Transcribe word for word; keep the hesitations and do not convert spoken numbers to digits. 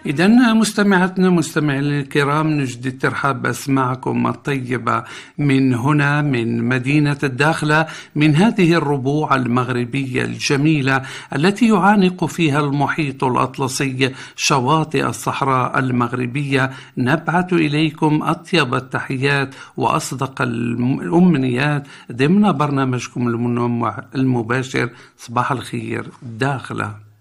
إذا مستمعتنا مستمعينا الكرام، نجدد الترحاب بأسماعكم الطيبة من هنا من مدينة الداخلة، من هذه الربوع المغربية الجميلة التي يعانق فيها المحيط الأطلسي شواطئ الصحراء المغربية. نبعث إليكم أطيب التحيات وأصدق الأمنيات ضمن برنامجكم المباشر صباح الخير داخلة.